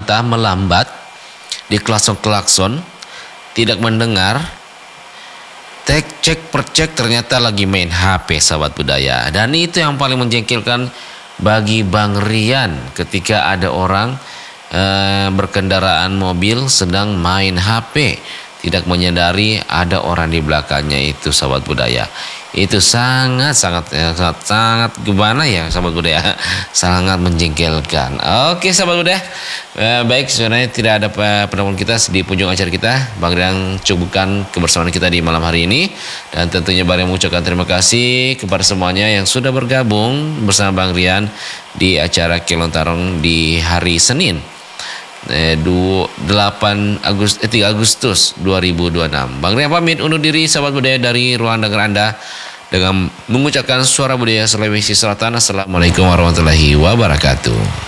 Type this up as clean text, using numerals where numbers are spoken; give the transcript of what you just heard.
membantah, melambat, diklakson-klakson, tidak mendengar, cek percek ternyata lagi main HP, sahabat budaya. Dan itu yang paling menjengkelkan bagi Bang Rian ketika ada orang berkendaraan mobil sedang main HP, tidak menyadari ada orang di belakangnya itu, sahabat budaya. Itu sangat gimana ya, sahabat budaya, sangat menjengkelkan. Oke, sahabat budaya, baik, sebenarnya tidak ada penonton kita di penghujung acara kita. Bang Rian cukupkan kebersamaan kita di malam hari ini, dan tentunya Bang Rian mengucapkan terima kasih kepada semuanya yang sudah bergabung bersama Bang Rian di acara Kelontarong di hari Senin 3 Agustus 2026. Bang Rian pamit undur diri, sahabat budaya, dari ruang dengar Anda dengan mengucapkan suara budaya Sulawesi Selatan. Assalamualaikum warahmatullahi wabarakatuh.